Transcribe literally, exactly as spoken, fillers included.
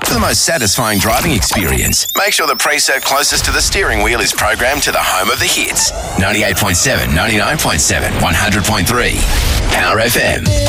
For the most satisfying driving experience, make sure the preset closest to the steering wheel is programmed to the home of the hits. ninety-eight point seven, ninety-nine point seven, one hundred point three. Power F M.